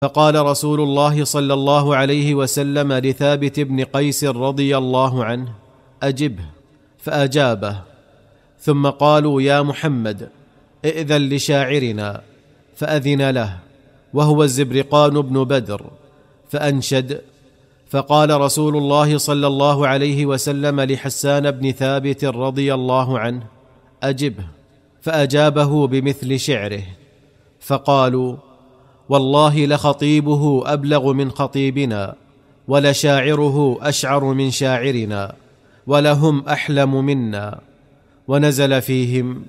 فقال رسول الله صلى الله عليه وسلم لثابت بن قيس رضي الله عنه: أجبه. فأجابه. ثم قالوا: يا محمد، ائذن لشاعرنا. فأذن له، وهو الزبرقان بن بدر، فأنشد. فقال رسول الله صلى الله عليه وسلم لحسان بن ثابت رضي الله عنه: أجبه. فأجابه بمثل شعره. فقالوا: والله لخطيبه أبلغ من خطيبنا، ولشاعره أشعر من شاعرنا، ولهم أحلم منا. ونزل فيهم: